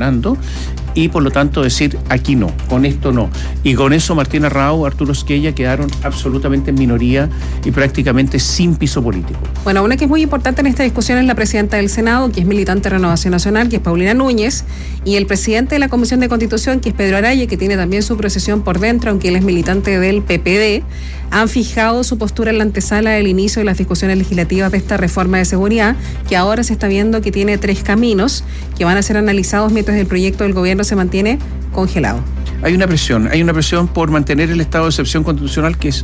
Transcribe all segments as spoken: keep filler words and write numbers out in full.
funcionando y por lo tanto decir aquí no, con esto no. Y con eso Martina Rao, Arturo Esquella quedaron absolutamente en minoría y prácticamente sin piso político. Bueno, una que es muy importante en esta discusión es la presidenta del Senado, que es militante de Renovación Nacional, que es Paulina Núñez, y el presidente de la Comisión de Constitución, que es Pedro Araya, que tiene también su procesión por dentro, aunque él es militante del P P D, han fijado su postura en la antesala del inicio de las discusiones legislativas de esta reforma de seguridad, que ahora se está viendo que tiene tres caminos que van a ser analizados mientras el proyecto del gobierno se mantiene congelado. Hay una presión, hay una presión por mantener el estado de excepción constitucional, que es,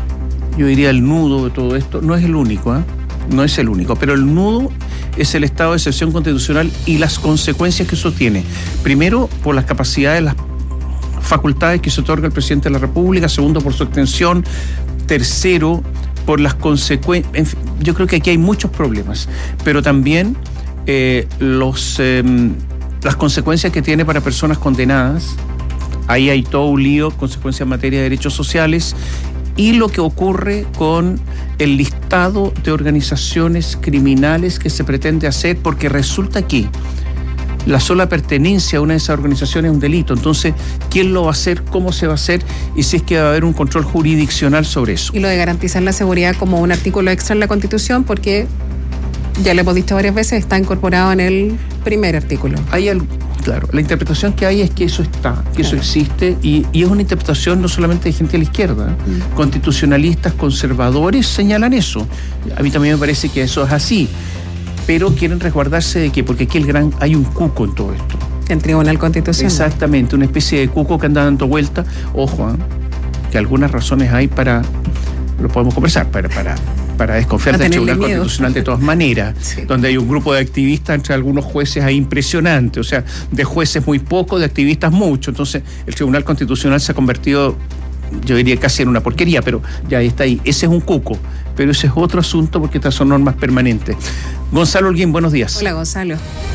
yo diría, el nudo de todo esto. No es el único, ¿eh? No es el único, pero el nudo es el estado de excepción constitucional y las consecuencias que eso tiene. Primero, por las capacidades, las facultades que se otorga el presidente de la República. Segundo, por su extensión. Tercero, por las consecuencias. Yo creo que aquí hay muchos problemas, pero también eh, los... Eh, las consecuencias que tiene para personas condenadas. Ahí hay todo un lío, consecuencias en materia de derechos sociales, y lo que ocurre con el listado de organizaciones criminales que se pretende hacer, porque resulta que la sola pertenencia a una de esas organizaciones es un delito. Entonces, ¿quién lo va a hacer? ¿Cómo se va a hacer? Y si es que va a haber un control jurisdiccional sobre eso. Y lo de garantizar la seguridad como un artículo extra en la Constitución, porque ya lo hemos dicho varias veces, está incorporado en el primer artículo. Hay algo, claro, la interpretación que hay es que eso está, que claro. Eso existe, y, y es una interpretación no solamente de gente de la izquierda. Mm. Constitucionalistas, conservadores señalan eso. A mí también me parece que eso es así, pero quieren resguardarse de qué, porque aquí el gran, hay un cuco en todo esto. El Tribunal Constitucional. Exactamente, una especie de cuco que anda dando vuelta. Ojo, ¿eh? Que algunas razones hay para, lo podemos conversar, para... para para desconfiar del Tribunal miedo. Constitucional de todas maneras, sí. Donde hay un grupo de activistas entre algunos jueces ahí impresionante, o sea, de jueces muy poco, de activistas mucho. Entonces el Tribunal Constitucional se ha convertido, yo diría, casi en una porquería, pero ya está ahí. Ese es un cuco, pero ese es otro asunto porque estas son normas permanentes. Gonzalo Holguín, buenos días. Hola, Gonzalo.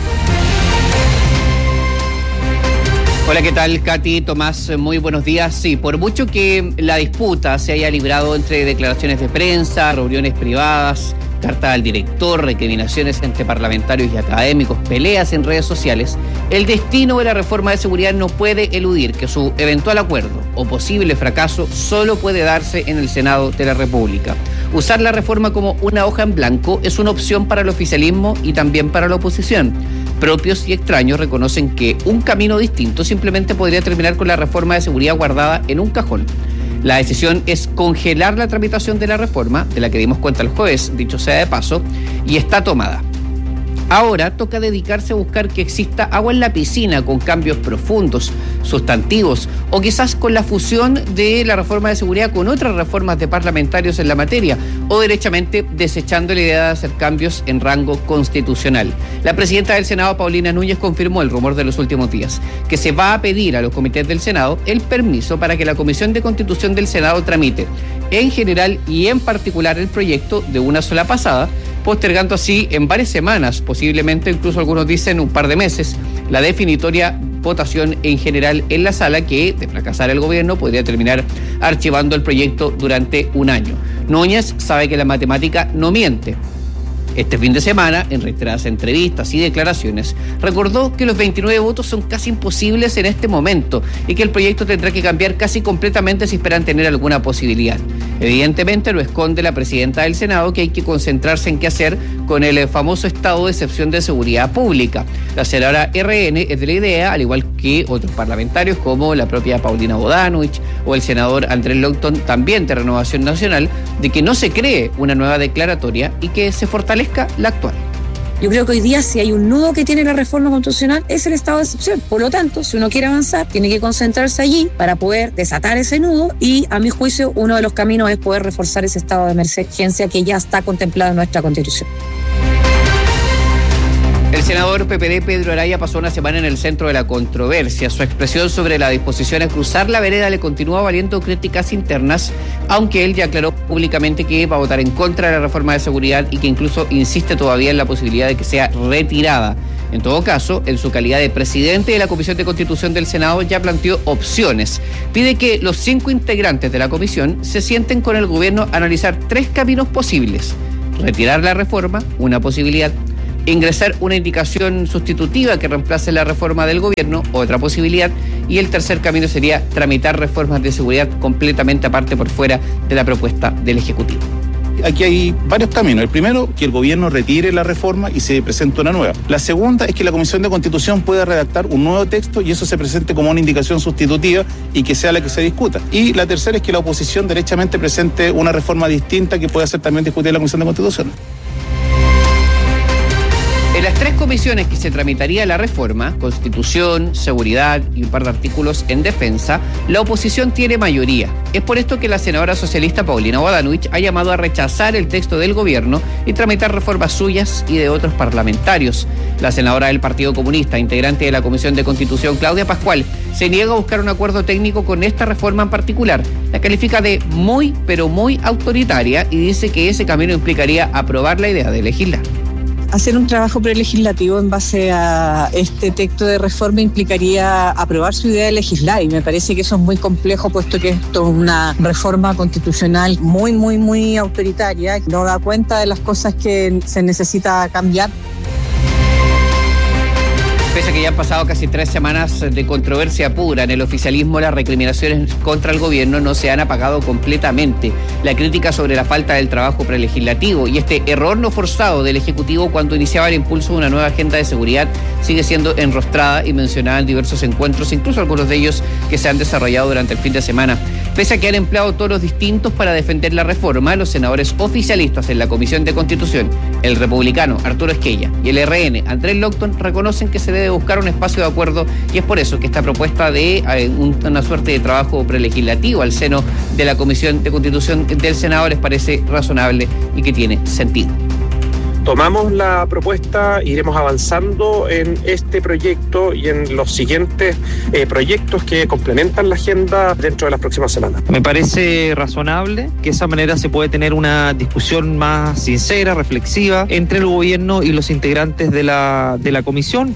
Hola, ¿qué tal, Katy? Tomás, muy buenos días. Sí, por mucho que la disputa se haya librado entre declaraciones de prensa, reuniones privadas, carta al director, recriminaciones entre parlamentarios y académicos, peleas en redes sociales, el destino de la reforma de seguridad no puede eludir que su eventual acuerdo o posible fracaso solo puede darse en el Senado de la República. Usar la reforma como una hoja en blanco es una opción para el oficialismo y también para la oposición. Propios y extraños reconocen que un camino distinto simplemente podría terminar con la reforma de seguridad guardada en un cajón. La decisión es congelar la tramitación de la reforma, de la que dimos cuenta el jueves, dicho sea de paso, y está tomada. Ahora toca dedicarse a buscar que exista agua en la piscina con cambios profundos, sustantivos, o quizás con la fusión de la reforma de seguridad con otras reformas de parlamentarios en la materia, o derechamente desechando la idea de hacer cambios en rango constitucional. La presidenta del Senado, Paulina Núñez, confirmó el rumor de los últimos días, que se va a pedir a los comités del Senado el permiso para que la Comisión de Constitución del Senado tramite, en general y en particular, el proyecto de una sola pasada, postergando así en varias semanas, posiblemente incluso algunos dicen un par de meses, la definitoria votación en general en la sala, que, de fracasar el gobierno, podría terminar archivando el proyecto durante un año. Núñez sabe que la matemática no miente. Este fin de semana, en reiteradas entrevistas y declaraciones, recordó que los veintinueve votos son casi imposibles en este momento y que el proyecto tendrá que cambiar casi completamente si esperan tener alguna posibilidad. Evidentemente lo esconde la presidenta del Senado, que hay que concentrarse en qué hacer con el famoso estado de excepción de seguridad pública. La senadora R N es de la idea, al igual que otros parlamentarios como la propia Paulina Bodanovich o el senador Andrés Longton, también de Renovación Nacional, de que no se cree una nueva declaratoria y que se fortalezca la actual. Yo creo que hoy día, si hay un nudo que tiene la reforma constitucional, es el estado de excepción. Por lo tanto, si uno quiere avanzar, tiene que concentrarse allí para poder desatar ese nudo, y a mi juicio uno de los caminos es poder reforzar ese estado de emergencia que ya está contemplado en nuestra Constitución. El senador P P D Pedro Araya pasó una semana en el centro de la controversia. Su expresión sobre la disposición a cruzar la vereda le continúa valiendo críticas internas, aunque él ya aclaró públicamente que va a votar en contra de la reforma de seguridad y que incluso insiste todavía en la posibilidad de que sea retirada. En todo caso, en su calidad de presidente de la Comisión de Constitución del Senado, ya planteó opciones. Pide que los cinco integrantes de la comisión se sienten con el gobierno a analizar tres caminos posibles: retirar la reforma, una posibilidad; ingresar una indicación sustitutiva que reemplace la reforma del gobierno, otra posibilidad, y el tercer camino sería tramitar reformas de seguridad completamente aparte por fuera de la propuesta del Ejecutivo. Aquí hay varios caminos. El primero, que el gobierno retire la reforma y se presente una nueva. La segunda es que la Comisión de Constitución pueda redactar un nuevo texto y eso se presente como una indicación sustitutiva y que sea la que se discuta. Y la tercera es que la oposición derechamente presente una reforma distinta que pueda ser también discutida en la Comisión de Constitución. En las tres comisiones que se tramitaría la reforma, Constitución, Seguridad y un par de artículos en defensa, la oposición tiene mayoría. Es por esto que la senadora socialista Paulina Bodanovich ha llamado a rechazar el texto del gobierno y tramitar reformas suyas y de otros parlamentarios. La senadora del Partido Comunista, integrante de la Comisión de Constitución, Claudia Pascual, se niega a buscar un acuerdo técnico con esta reforma en particular. La califica de muy, pero muy autoritaria y dice que ese camino implicaría aprobar la idea de legislar. Hacer un trabajo prelegislativo en base a este texto de reforma implicaría aprobar su idea de legislar y me parece que eso es muy complejo puesto que esto es una reforma constitucional muy, muy, muy autoritaria, no da cuenta de las cosas que se necesita cambiar. Pese a que ya han pasado casi tres semanas de controversia pura en el oficialismo, las recriminaciones contra el gobierno no se han apagado completamente. La crítica sobre la falta del trabajo prelegislativo y este error no forzado del Ejecutivo cuando iniciaba el impulso de una nueva agenda de seguridad sigue siendo enrostrada y mencionada en diversos encuentros, incluso algunos de ellos que se han desarrollado durante el fin de semana. Pese a que han empleado tonos distintos para defender la reforma, los senadores oficialistas en la Comisión de Constitución, el republicano Arturo Esquella y el R N Andrés Locton reconocen que se debe buscar un espacio de acuerdo y es por eso que esta propuesta de eh, una suerte de trabajo prelegislativo al seno de la Comisión de Constitución del Senado les parece razonable y que tiene sentido. Tomamos la propuesta, iremos avanzando en este proyecto y en los siguientes eh, proyectos que complementan la agenda dentro de las próximas semanas. Me parece razonable que de esa manera se puede tener una discusión más sincera, reflexiva, entre el gobierno y los integrantes de la, de la comisión.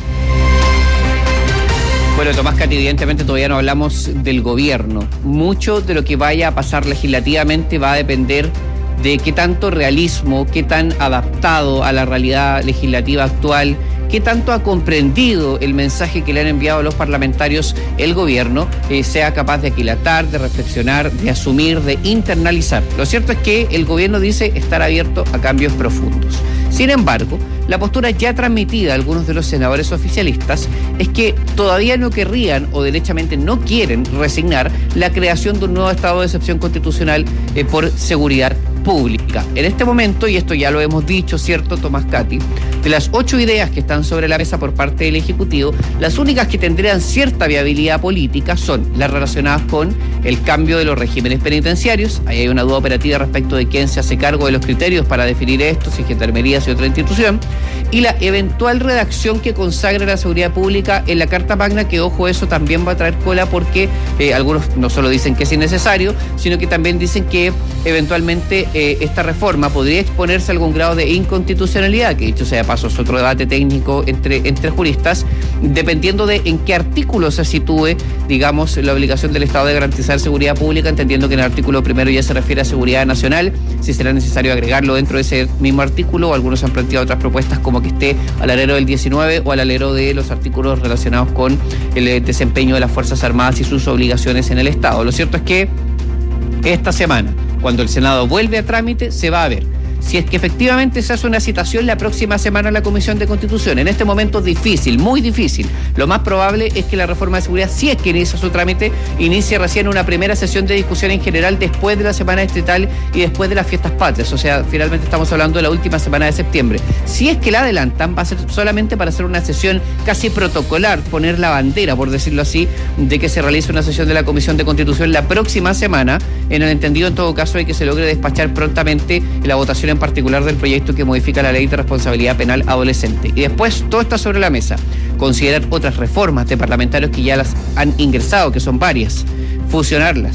Bueno, Tomás Cati, evidentemente todavía no hablamos del gobierno. Mucho de lo que vaya a pasar legislativamente va a depender de qué tanto realismo, qué tan adaptado a la realidad legislativa actual, qué tanto ha comprendido el mensaje que le han enviado a los parlamentarios el gobierno, eh, sea capaz de aquilatar, de reflexionar, de asumir, de internalizar. Lo cierto es que el gobierno dice estar abierto a cambios profundos. Sin embargo, la postura ya transmitida a algunos de los senadores oficialistas es que todavía no querrían o derechamente no quieren resignar la creación de un nuevo estado de excepción constitucional eh, por seguridad pública. En este momento, y esto ya lo hemos dicho, ¿cierto, Tomás Cati? De las ocho ideas que están sobre la mesa por parte del Ejecutivo, las únicas que tendrían cierta viabilidad política son las relacionadas con el cambio de los regímenes penitenciarios. Ahí hay una duda operativa respecto de quién se hace cargo de los criterios para definir esto, si Gendarmería, si otra institución, y la eventual redacción que consagre la seguridad pública en la Carta Magna, que, ojo, eso también va a traer cola porque eh, algunos no solo dicen que es innecesario, sino que también dicen que eventualmente eh, esta reforma podría exponerse a algún grado de inconstitucionalidad, que dicho sea de paso es otro debate técnico entre, entre juristas, dependiendo de en qué artículo se sitúe, digamos, la obligación del Estado de garantizar seguridad pública, entendiendo que en el artículo primero ya se refiere a seguridad nacional, si será necesario agregarlo dentro de ese mismo artículo, o algunos han planteado otras propuestas como que esté al alero del diecinueve o al alero de los artículos relacionados con el desempeño de las Fuerzas Armadas y sus obligaciones en el Estado. Lo cierto es que esta semana, cuando el Senado vuelve a trámite, se va a ver si es que efectivamente se hace una citación la próxima semana en la Comisión de Constitución. En este momento es difícil, muy difícil. Lo más probable es que la reforma de seguridad, si es que inicia su trámite, inicie recién una primera sesión de discusión en general después de la semana distrital y después de las fiestas patrias. O sea, finalmente estamos hablando de la última semana de septiembre. Si es que la adelantan, va a ser solamente para hacer una sesión casi protocolar, poner la bandera, por decirlo así, de que se realice una sesión de la Comisión de Constitución la próxima semana, en el entendido en todo caso de que se logre despachar prontamente la votación en particular del proyecto que modifica la ley de responsabilidad penal adolescente. Y después todo está sobre la mesa. Considerar otras reformas de parlamentarios que ya las han ingresado, que son varias, fusionarlas,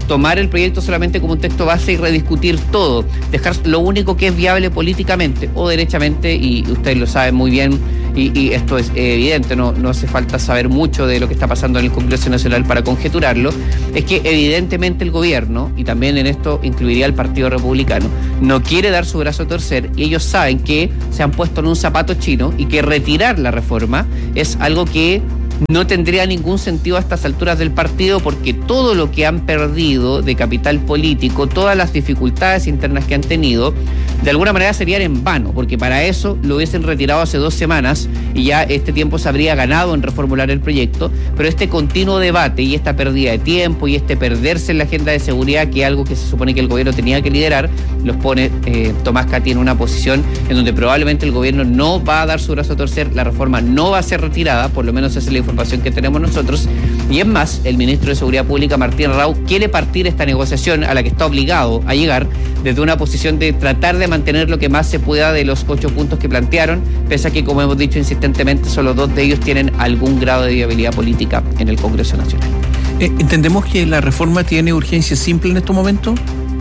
tomar el proyecto solamente como un texto base y rediscutir todo, dejar lo único que es viable políticamente o derechamente, y ustedes lo saben muy bien, y, y esto es evidente, no, no hace falta saber mucho de lo que está pasando en el Congreso Nacional para conjeturarlo, es que evidentemente el gobierno, y también en esto incluiría al Partido Republicano, no quiere dar su brazo a torcer, y ellos saben que se han puesto en un zapato chino y que retirar la reforma es algo que no tendría ningún sentido a estas alturas del partido, porque todo lo que han perdido de capital político, todas las dificultades internas que han tenido, de alguna manera serían en vano, porque para eso lo hubiesen retirado hace dos semanas y ya este tiempo se habría ganado en reformular el proyecto, pero este continuo debate y esta pérdida de tiempo y este perderse en la agenda de seguridad, que es algo que se supone que el gobierno tenía que liderar, los pone eh, Tomás Cati en una posición en donde probablemente el gobierno no va a dar su brazo a torcer, la reforma no va a ser retirada, por lo menos esa es la información que tenemos nosotros, y es más, el ministro de Seguridad Pública, Martín Rau, quiere partir esta negociación a la que está obligado a llegar desde una posición de tratar de mantener lo que más se pueda de los ocho puntos que plantearon, pese a que, como hemos dicho insistentemente, solo dos de ellos tienen algún grado de viabilidad política en el Congreso Nacional. Eh, ¿Entendemos que la reforma tiene urgencia simple en estos momentos?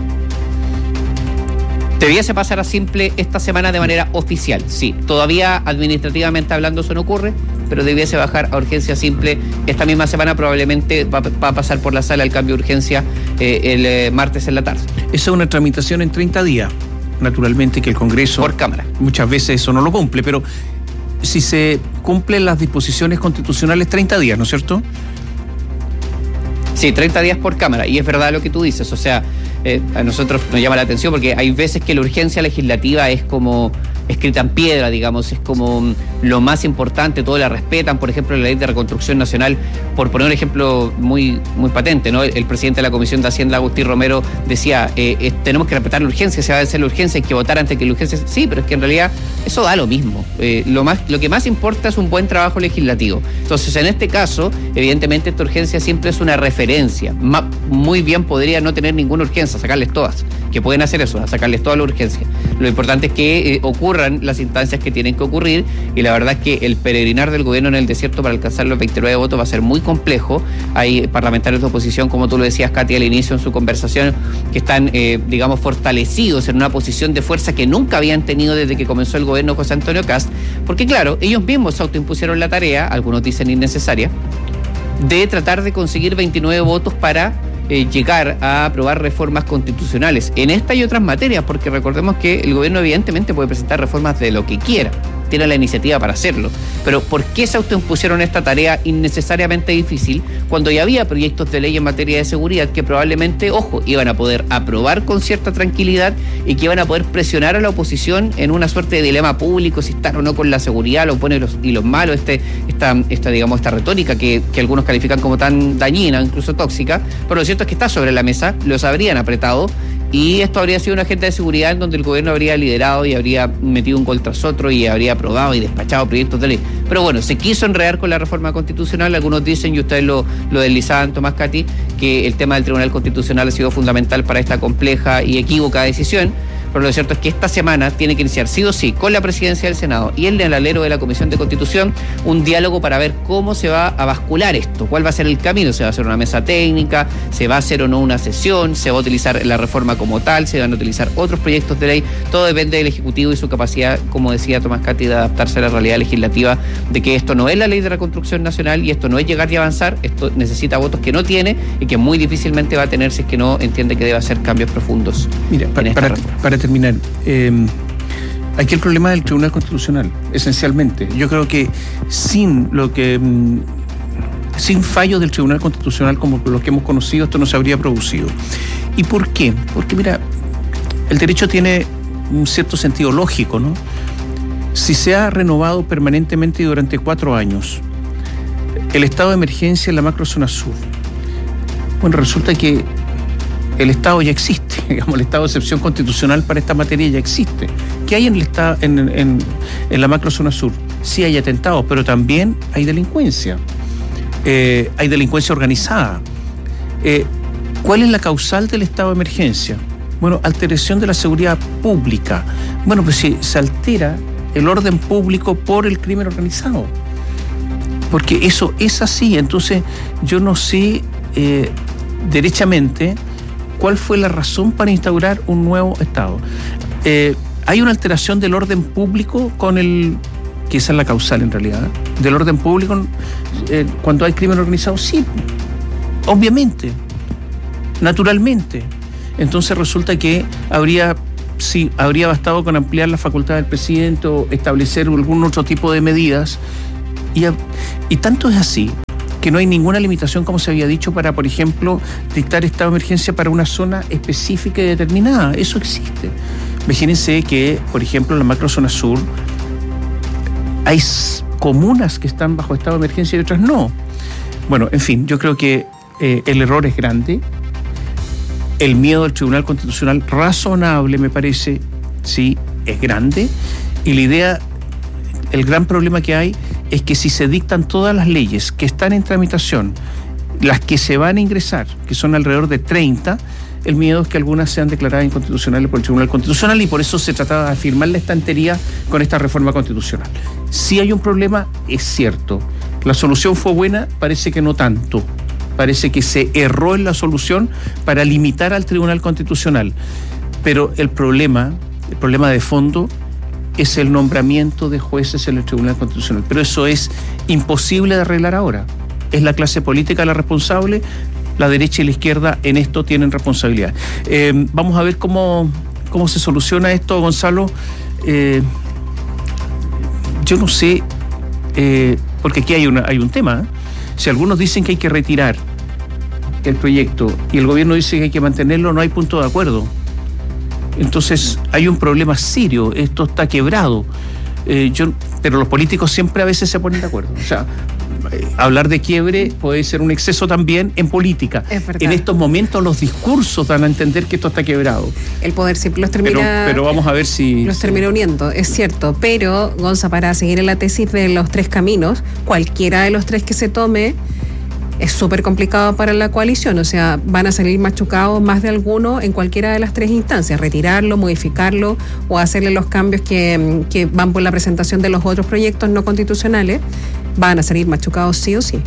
Debiese pasar a simple esta semana de manera oficial, sí. Todavía administrativamente hablando eso no ocurre, pero debiese bajar a urgencia simple esta misma semana. Probablemente va, va a pasar por la sala el cambio de urgencia eh, el eh, martes en la tarde. Esa es una tramitación en treinta días. Naturalmente que el Congreso... Por Cámara. Muchas veces eso no lo cumple, pero si se cumplen las disposiciones constitucionales, treinta días, ¿no es cierto? Sí, treinta días por Cámara, y es verdad lo que tú dices, o sea, eh, a nosotros nos llama la atención porque hay veces que la urgencia legislativa es como escrita en piedra, digamos, es como lo más importante, todos la respetan. Por ejemplo, la ley de reconstrucción nacional, por poner un ejemplo muy, muy patente, ¿no? El, el presidente de la Comisión de Hacienda, Agustín Romero, decía, eh, eh, tenemos que respetar la urgencia, se va a hacer la urgencia, hay que votar antes que la urgencia. Sí, pero es que en realidad eso da lo mismo. Eh, lo, más, lo que más importa es un buen trabajo legislativo. Entonces, en este caso, evidentemente esta urgencia siempre es una referencia. Ma, muy bien podría no tener ninguna urgencia, sacarles todas, que pueden hacer eso, sacarles toda la urgencia. Lo importante es que eh, ocurran las instancias que tienen que ocurrir, y la verdad es que el peregrinar del gobierno en el desierto para alcanzar los veintinueve votos va a ser muy complejo. Hay parlamentarios de oposición, como tú lo decías, Katy, al inicio en su conversación, que están, eh, digamos, fortalecidos en una posición de fuerza que nunca habían tenido desde que comenzó el gobierno José Antonio Kast, porque claro, ellos mismos se autoimpusieron la tarea, algunos dicen innecesaria, de tratar de conseguir veintinueve votos para Eh, llegar a aprobar reformas constitucionales en esta y otras materias, porque recordemos que el gobierno evidentemente puede presentar reformas de lo que quiera, tiene la iniciativa para hacerlo, pero ¿por qué se autoimpusieron esta tarea innecesariamente difícil cuando ya había proyectos de ley en materia de seguridad que probablemente, ojo, iban a poder aprobar con cierta tranquilidad y que iban a poder presionar a la oposición en una suerte de dilema público, si están o no con la seguridad, los buenos y los malos, este, esta, esta, digamos, esta retórica que, que algunos califican como tan dañina, incluso tóxica, pero lo cierto es que está sobre la mesa, los habrían apretado, y esto habría sido una agenda de seguridad en donde el gobierno habría liderado y habría metido un gol tras otro y habría aprobado y despachado proyectos de ley. Pero bueno, se quiso enredar con la reforma constitucional. Algunos dicen, y ustedes lo, lo deslizaban, Tomás, Katy, que el tema del Tribunal Constitucional ha sido fundamental para esta compleja y equívoca decisión. Pero lo cierto es que esta semana tiene que iniciar sí o sí con la presidencia del Senado y el alero de la Comisión de Constitución un diálogo para ver cómo se va a bascular esto, cuál va a ser el camino, se va a hacer una mesa técnica, se va a hacer o no una sesión, se va a utilizar la reforma como tal, se van a utilizar otros proyectos de ley, todo depende del Ejecutivo y su capacidad, como decía Tomás Katy, de adaptarse a la realidad legislativa, de que esto no es la ley de reconstrucción nacional y esto no es llegar y avanzar, esto necesita votos que no tiene y que muy difícilmente va a tener si es que no entiende que debe hacer cambios profundos. Mira, para, para, para terminar, eh, aquí el problema del Tribunal Constitucional, esencialmente. Yo creo que sin lo que sin fallos del Tribunal Constitucional como los que hemos conocido, esto no se habría producido. ¿Y por qué? Porque mira, el derecho tiene un cierto sentido lógico, ¿no? Si se ha renovado permanentemente durante cuatro años el estado de emergencia en la macrozona sur, bueno, resulta que el Estado ya existe, digamos, el estado de excepción constitucional para esta materia ya existe. ¿Qué hay en el estado, en, en, en la macrozona sur? Sí hay atentados, pero también hay delincuencia. Eh, hay delincuencia organizada. Eh, ¿Cuál es la causal del estado de emergencia? Bueno, alteración de la seguridad pública. Bueno, pues si se altera el orden público por el crimen organizado. Porque eso es así. Entonces, yo no sé eh, derechamente cuál fue la razón para instaurar un nuevo Estado. Eh, hay una alteración del orden público con el, que esa es la causal en realidad, del orden público eh, cuando hay crimen organizado, sí, obviamente, naturalmente. Entonces resulta que habría, sí, habría bastado con ampliar la facultad del presidente o establecer algún otro tipo de medidas. Y, y tanto es así que no hay ninguna limitación, como se había dicho, para, por ejemplo, dictar estado de emergencia para una zona específica y determinada. Eso existe. Imagínense que, por ejemplo, en la macrozona sur hay comunas que están bajo estado de emergencia y otras no. Bueno, en fin, yo creo que eh, el error es grande. El miedo del Tribunal Constitucional, razonable, me parece, sí, es grande. Y la idea, el gran problema que hay es que si se dictan todas las leyes que están en tramitación, las que se van a ingresar, que son alrededor de treinta, el miedo es que algunas sean declaradas inconstitucionales por el Tribunal Constitucional, y por eso se trataba de afirmar la estantería con esta reforma constitucional. Si hay un problema, es cierto. La solución fue buena, parece que no tanto. Parece que se erró en la solución para limitar al Tribunal Constitucional. Pero el problema, el problema de fondo, es el nombramiento de jueces en el Tribunal Constitucional. Pero eso es imposible de arreglar ahora. Es la clase política la responsable, la derecha y la izquierda en esto tienen responsabilidad. Eh, vamos a ver cómo, cómo se soluciona esto, Gonzalo. Eh, yo no sé, eh, porque aquí hay, una, hay un tema. ¿eh? Si algunos dicen que hay que retirar el proyecto y el gobierno dice que hay que mantenerlo, no hay punto de acuerdo. Entonces hay un problema serio, esto está quebrado. Eh, yo, pero los políticos siempre a veces se ponen de acuerdo. O sea, eh, hablar de quiebre puede ser un exceso también en política. En estos momentos los discursos dan a entender que esto está quebrado. El poder siempre los termina... Pero, pero vamos a ver si... Los termina uniendo, es cierto. Pero, Gonza, para seguir en la tesis de los tres caminos, cualquiera de los tres que se tome es súper complicado para la coalición, o sea, van a salir machucados más de alguno en cualquiera de las tres instancias, retirarlo, modificarlo o hacerle los cambios que, que van por la presentación de los otros proyectos no constitucionales, van a salir machucados sí o sí.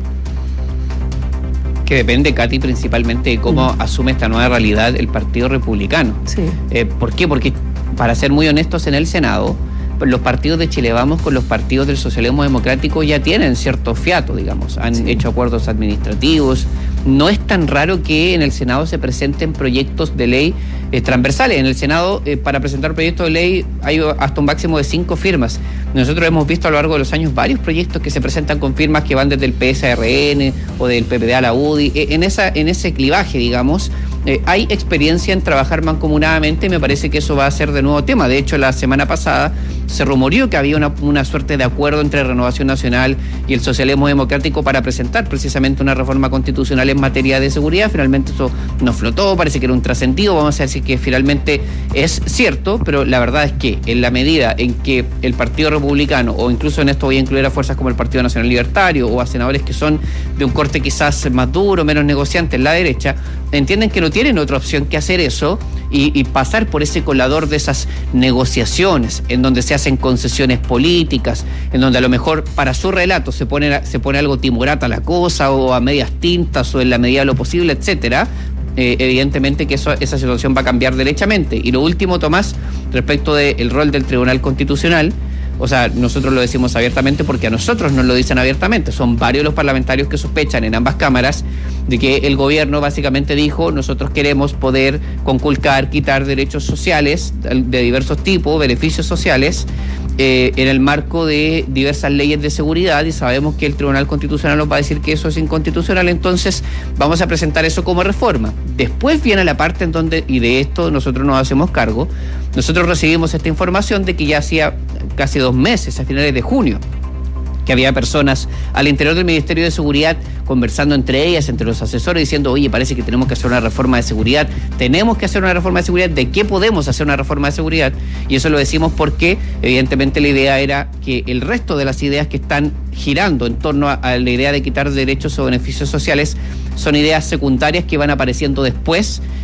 Que depende, Katy, principalmente de cómo mm. asume esta nueva realidad el Partido Republicano. Sí. Eh, ¿Por qué? Porque, para ser muy honestos, en el Senado los partidos de Chile Vamos con los partidos del socialismo democrático ya tienen cierto fiato, digamos, han sí. hecho acuerdos administrativos. No es tan raro que en el Senado se presenten proyectos de ley eh, transversales. En el Senado, eh, para presentar proyectos de ley hay hasta un máximo de cinco firmas. Nosotros hemos visto a lo largo de los años varios proyectos que se presentan con firmas que van desde el P S R N o del P P D a la U D I. Eh, en, esa, en ese clivaje, digamos, Eh, hay experiencia en trabajar mancomunadamente y me parece que eso va a ser de nuevo tema. De hecho, la semana pasada se rumoreó que había una, una suerte de acuerdo entre Renovación Nacional y el socialismo democrático para presentar precisamente una reforma constitucional en materia de seguridad. Finalmente eso no flotó, parece que era un trascendido. Vamos a decir que finalmente es cierto, pero la verdad es que en la medida en que el Partido Republicano, o incluso en esto voy a incluir a fuerzas como el Partido Nacional Libertario o a senadores que son de un corte quizás más duro, menos negociante en la derecha, entienden que no tienen otra opción que hacer eso y, y pasar por ese colador de esas negociaciones en donde se hacen concesiones políticas, en donde a lo mejor para su relato se pone, se pone algo timorata la cosa o a medias tintas o en la medida de lo posible, etcétera. Eh, evidentemente que eso, esa situación va a cambiar derechamente. Y lo último, Tomás, respecto del rol del Tribunal Constitucional, o sea, nosotros lo decimos abiertamente porque a nosotros nos lo dicen abiertamente. Son varios los parlamentarios que sospechan en ambas cámaras de que el gobierno básicamente dijo: nosotros queremos poder conculcar, quitar derechos sociales de diversos tipos, beneficios sociales, eh, en el marco de diversas leyes de seguridad, y sabemos que el Tribunal Constitucional nos va a decir que eso es inconstitucional, entonces vamos a presentar eso como reforma. Después viene la parte en donde, y de esto nosotros nos hacemos cargo, nosotros recibimos esta información de que ya hacía casi dos meses, a finales de junio, que había personas al interior del Ministerio de Seguridad conversando entre ellas, entre los asesores, diciendo: oye, parece que tenemos que hacer una reforma de seguridad, tenemos que hacer una reforma de seguridad, ¿de qué podemos hacer una reforma de seguridad? Y eso lo decimos porque evidentemente la idea era que el resto de las ideas que están girando en torno a, a la idea de quitar derechos o beneficios sociales son ideas secundarias que van apareciendo después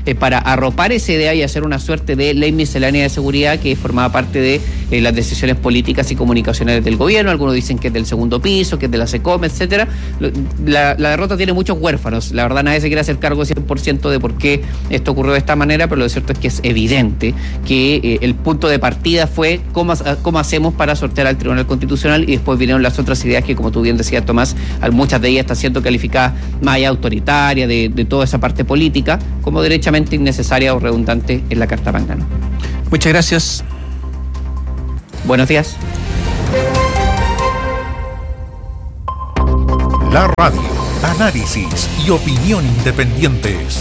eh, para arropar esa idea y hacer una suerte de ley miscelánea de seguridad que formaba parte de eh, las decisiones políticas y comunicacionales del gobierno. Algunos dicen que es del segundo piso, que es de la SECOM, etcétera. La, la derrota tiene muchos huérfanos. La verdad, nadie se quiere hacer cargo cien por ciento de por qué esto ocurrió de esta manera, pero lo cierto es que es evidente que eh, el punto de partida fue cómo, cómo hacemos para sortear al Tribunal Constitucional, y después vinieron las otras ideas que, como tú bien decías, Tomás, muchas de ellas están siendo calificadas más allá autoritaria, de, de toda esa parte política, como derechamente innecesaria o redundante en la Carta Magna, ¿no? Muchas gracias. Buenos días. La radio, análisis y opinión independientes.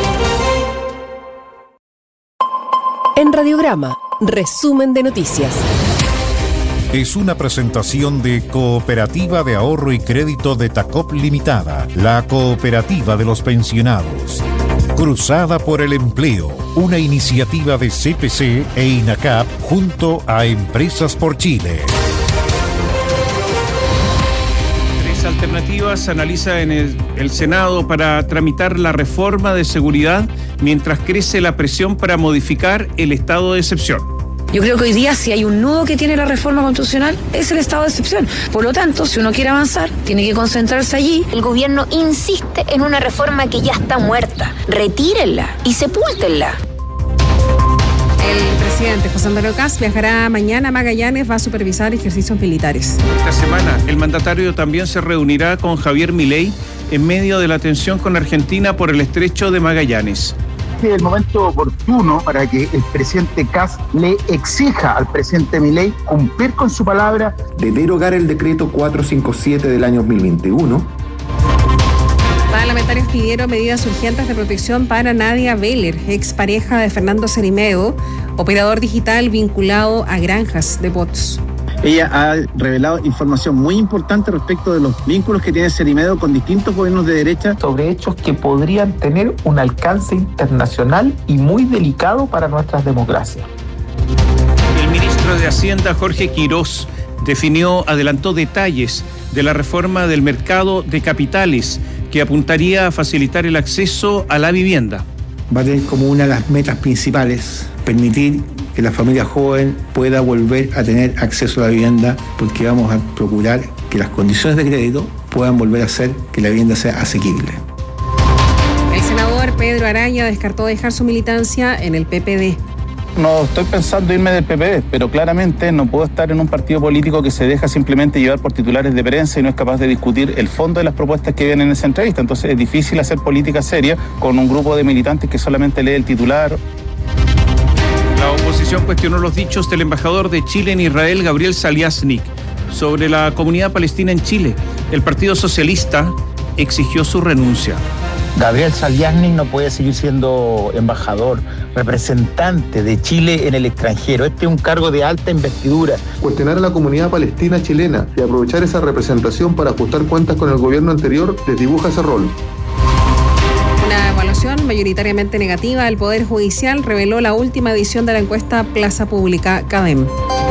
En Radiograma, resumen de noticias. Es una presentación de Cooperativa de Ahorro y Crédito de Tacop Limitada, la cooperativa de los pensionados. Cruzada por el Empleo, una iniciativa de C P C e INACAP junto a Empresas por Chile. Tres alternativas analiza en el, el Senado para tramitar la reforma de seguridad mientras crece la presión para modificar el estado de excepción. Yo creo que hoy día, si hay un nudo que tiene la reforma constitucional, es el estado de excepción. Por lo tanto, si uno quiere avanzar, tiene que concentrarse allí. El gobierno insiste en una reforma que ya está muerta. Retírenla y sepúltenla. El presidente José Antonio Kast viajará mañana a Magallanes, va a supervisar ejercicios militares. Esta semana, el mandatario también se reunirá con Javier Milei en medio de la tensión con Argentina por el estrecho de Magallanes. Este es el momento oportuno para que el presidente Kast le exija al presidente Milei cumplir con su palabra de derogar el decreto cuatrocientos cincuenta y siete del año dos mil veintiuno. Parlamentarios pidieron medidas urgentes de protección para Nadia Veller, expareja de Fernando Cerimeo, operador digital vinculado a granjas de bots. Ella ha revelado información muy importante respecto de los vínculos que tiene Cerimeo con distintos gobiernos de derecha sobre hechos que podrían tener un alcance internacional y muy delicado para nuestras democracias. El ministro de Hacienda, Jorge Quirós, definió, adelantó detalles de la reforma del mercado de capitales que apuntaría a facilitar el acceso a la vivienda. Va a tener como una de las metas principales permitir que la familia joven pueda volver a tener acceso a la vivienda, porque vamos a procurar que las condiciones de crédito puedan volver a hacer que la vivienda sea asequible. El senador Pedro Araña descartó dejar su militancia en el P P D. No estoy pensando irme del P P D, pero claramente no puedo estar en un partido político que se deja simplemente llevar por titulares de prensa y no es capaz de discutir el fondo de las propuestas que vienen en esa entrevista. Entonces es difícil hacer política seria con un grupo de militantes que solamente lee el titular. La oposición cuestionó los dichos del embajador de Chile en Israel, Gabriel Saliasnik, sobre la comunidad palestina en Chile. El Partido Socialista exigió su renuncia. Gabriel Saliasnik no puede seguir siendo embajador, representante de Chile en el extranjero. Este es un cargo de alta investidura. Cuestionar a la comunidad palestina chilena y aprovechar esa representación para ajustar cuentas con el gobierno anterior desdibuja ese rol. Una evaluación mayoritariamente negativa del Poder Judicial reveló la última edición de la encuesta Plaza Pública CADEM.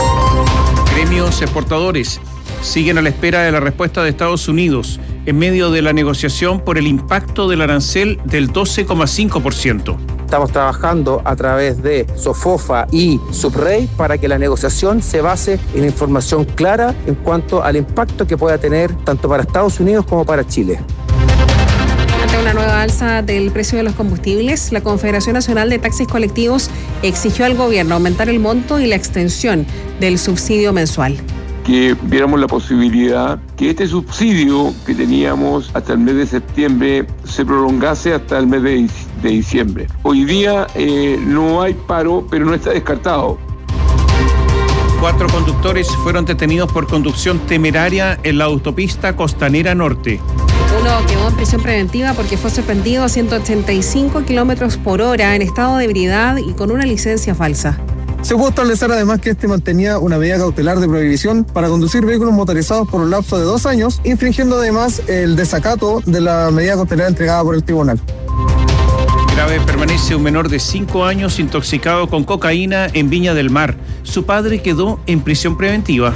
Gremios exportadores siguen a la espera de la respuesta de Estados Unidos en medio de la negociación por el impacto del arancel del doce coma cinco por ciento. Estamos trabajando a través de SOFOFA y Subrey para que la negociación se base en información clara en cuanto al impacto que pueda tener tanto para Estados Unidos como para Chile. Ante una nueva alza del precio de los combustibles, la Confederación Nacional de Taxis Colectivos exigió al gobierno aumentar el monto y la extensión del subsidio mensual. Que viéramos la posibilidad que este subsidio que teníamos hasta el mes de septiembre se prolongase hasta el mes de, de diciembre. Hoy día eh, no hay paro, pero no está descartado. Cuatro conductores fueron detenidos por conducción temeraria en la autopista Costanera Norte. Uno quedó en prisión preventiva porque fue sorprendido a ciento ochenta y cinco kilómetros por hora en estado de ebriedad y con una licencia falsa. Se pudo establecer además que este mantenía una medida cautelar de prohibición para conducir vehículos motorizados por un lapso de dos años, infringiendo además el desacato de la medida cautelar entregada por el tribunal. Grave permanece un menor de cinco años intoxicado con cocaína en Viña del Mar. Su padre quedó en prisión preventiva.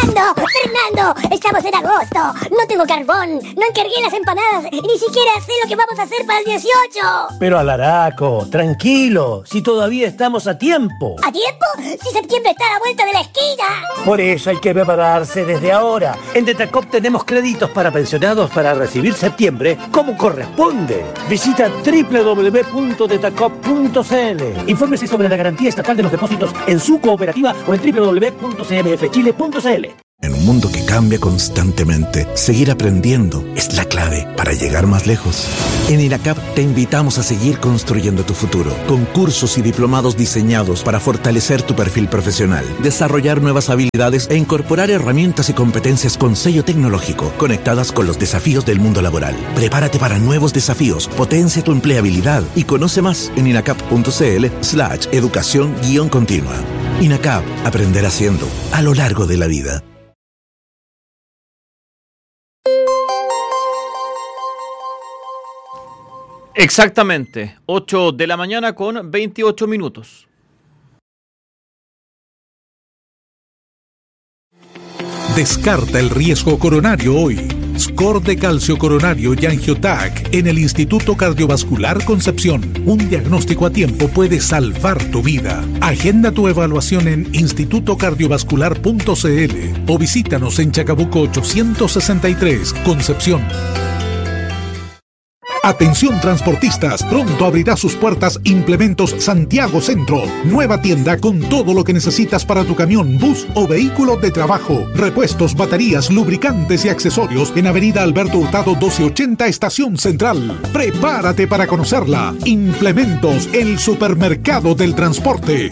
Fernando, Fernando, estamos en agosto. No tengo carbón, no encargué las empanadas y ni siquiera sé lo que vamos a hacer para el dieciocho. Pero Alaraco, tranquilo, si todavía estamos a tiempo. ¿A tiempo? Si septiembre está a la vuelta de la esquina. Por eso hay que prepararse desde ahora. En Detacop tenemos créditos para pensionados para recibir septiembre como corresponde. Visita doble u doble u doble u punto detacop punto c l. Infórmese sobre la garantía estatal de los depósitos en su cooperativa o en doble u doble u doble u punto c m f chile punto c l. En un mundo que cambia constantemente, seguir aprendiendo es la clave para llegar más lejos. En INACAP te invitamos a seguir construyendo tu futuro, con cursos y diplomados diseñados para fortalecer tu perfil profesional, desarrollar nuevas habilidades e incorporar herramientas y competencias con sello tecnológico, conectadas con los desafíos del mundo laboral. Prepárate para nuevos desafíos, potencia tu empleabilidad y conoce más en inacap punto c l slash educación guión continua. INACAP, aprender haciendo, a lo largo de la vida. Exactamente, ocho de la mañana con veintiocho minutos. Descarta el riesgo coronario hoy. Score de calcio coronario y Angiotac en el Instituto Cardiovascular Concepción. Un diagnóstico a tiempo puede salvar tu vida. Agenda tu evaluación en instituto cardiovascular punto c l o visítanos en Chacabuco ochocientos sesenta y tres, Concepción. Atención transportistas, pronto abrirá sus puertas Implementos Santiago Centro. Nueva tienda con todo lo que necesitas para tu camión, bus o vehículo de trabajo. Repuestos, baterías, lubricantes y accesorios en Avenida Alberto Hurtado doce ochenta, Estación Central. Prepárate para conocerla. Implementos, el supermercado del transporte.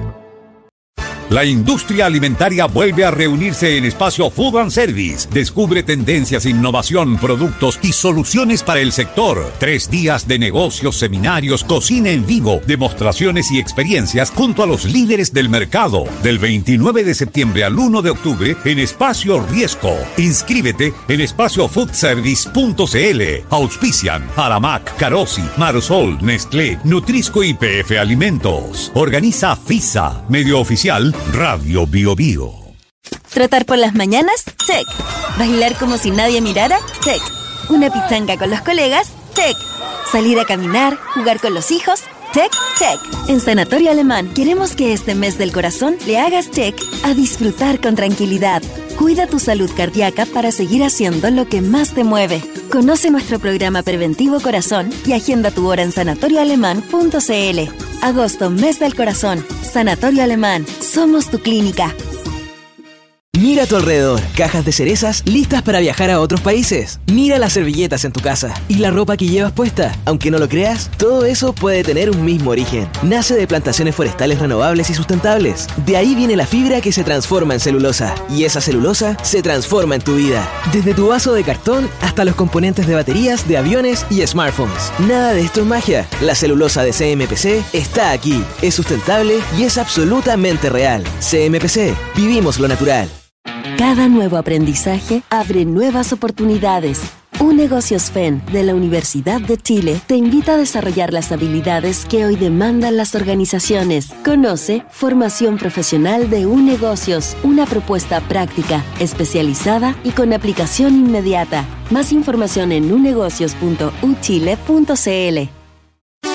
La industria alimentaria vuelve a reunirse en Espacio Food and Service. Descubre tendencias, innovación, productos y soluciones para el sector. Tres días de negocios, seminarios, cocina en vivo, demostraciones y experiencias junto a los líderes del mercado. Del veintinueve de septiembre al uno de octubre en Espacio Riesco. Inscríbete en espacio food service punto c l. Auspician Aramac, Carosi, Marosol, Nestlé, Nutrisco y P F Alimentos. Organiza FISA, medio oficial Radio Bio Bio. ¿Trotar por las mañanas? Check. ¿Bailar como si nadie mirara? Check. ¿Una pichanga con los colegas? Check. ¿Salir a caminar? ¿Jugar con los hijos? Check, check. En Sanatorio Alemán queremos que este mes del corazón le hagas check a disfrutar con tranquilidad. Cuida tu salud cardíaca para seguir haciendo lo que más te mueve. Conoce nuestro programa preventivo Corazón y agenda tu hora en sanatorio alemán punto c l. Agosto, mes del corazón. Sanatorio Alemán. Somos tu clínica. Mira a tu alrededor, cajas de cerezas listas para viajar a otros países. Mira las servilletas en tu casa y la ropa que llevas puesta. Aunque no lo creas, todo eso puede tener un mismo origen. Nace de plantaciones forestales renovables y sustentables. De ahí viene la fibra que se transforma en celulosa. Y esa celulosa se transforma en tu vida. Desde tu vaso de cartón hasta los componentes de baterías, de aviones y smartphones. Nada de esto es magia. La celulosa de C M P C está aquí. Es sustentable y es absolutamente real. C M P C. Vivimos lo natural. Cada nuevo aprendizaje abre nuevas oportunidades. UNegocios F E N de la Universidad de Chile te invita a desarrollar las habilidades que hoy demandan las organizaciones. Conoce Formación Profesional de UNegocios, una propuesta práctica, especializada y con aplicación inmediata. Más información en unegocios punto u chile punto c l.